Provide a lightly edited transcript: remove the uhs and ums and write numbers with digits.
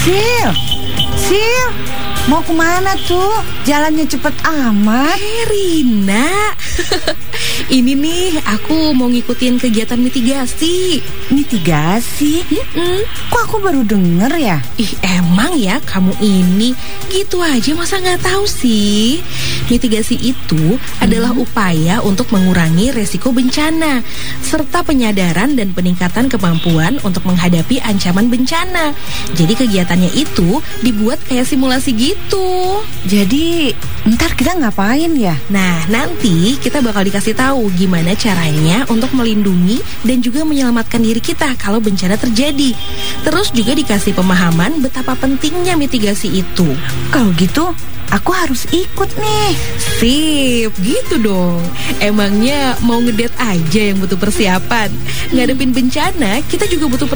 Sil, Sil, mau kemana tuh? Jalannya cepet amat. Rina, ini nih aku mau ngikutin kegiatan mitigasi. Mitigasi? Kok aku baru denger ya? Ih, emang ya kamu ini gitu aja masa nggak tahu sih? Mitigasi itu adalah upaya untuk mengurangi resiko bencana serta penyadaran dan peningkatan kemampuan untuk menghadapi ancaman bencana. Jadi kegiatannya itu dibuat kayak simulasi gitu. Jadi ntar kita ngapain ya? Nah, nanti kita bakal dikasih tahu gimana caranya untuk melindungi dan juga menyelamatkan diri kita kalau bencana terjadi. Terus juga dikasih pemahaman betapa pentingnya mitigasi itu. Kalau gitu aku harus ikut nih. Sip, gitu dong. Emangnya mau ngedate aja yang butuh persiapan? Ngadepin bencana, kita juga butuh persiapan